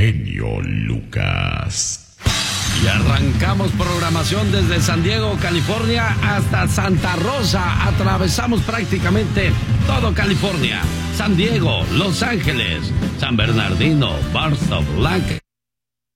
genio Lucas. Y arrancamos programación desde San Diego, California, hasta Santa Rosa. Atravesamos prácticamente todo California. San Diego, Los Ángeles, San Bernardino, Barstow,